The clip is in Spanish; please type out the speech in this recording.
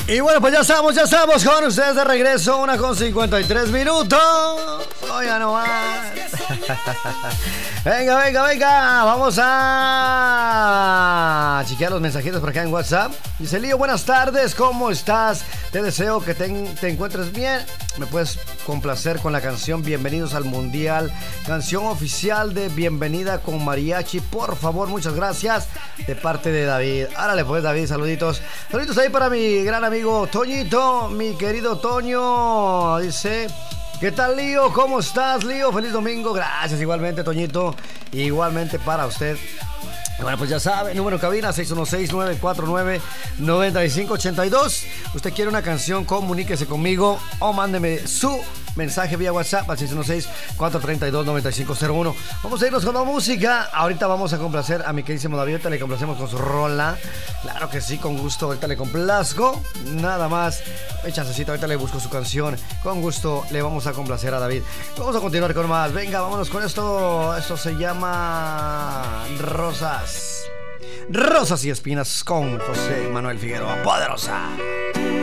Y bueno, pues ya estamos con ustedes de regreso, 1:53. Oiga nomás. Venga, vamos a chequear los mensajitos por acá en WhatsApp. Dice Lío, buenas tardes, ¿cómo estás? Te deseo que te encuentres bien. Me puedes complacer con la canción Bienvenidos al Mundial, canción oficial de Bienvenida con Mariachi, por favor, muchas gracias, de parte de David. Árale pues, David, saluditos ahí para mi gran amigo Toñito, mi querido Toño. Dice, ¿qué tal, Lío? ¿Cómo estás, Lío? Feliz domingo. Gracias, igualmente, Toñito. Igualmente para usted. Bueno, pues ya sabe, número de cabina 616-949-9582. Usted quiere una canción, comuníquese conmigo o mándeme su mensaje vía WhatsApp al 616-432-9501. Vamos a irnos con la música. Ahorita vamos a complacer a mi queridísimo David. Ahorita le complacemos con su rola. Claro que sí, con gusto. Ahorita le complazco. Nada más. Chancecito, ahorita le busco su canción. Con gusto le vamos a complacer a David. Vamos a continuar con más. Venga, vámonos con esto. Esto se llama Rosas y Espinas con José Manuel Figueroa. Poderosa.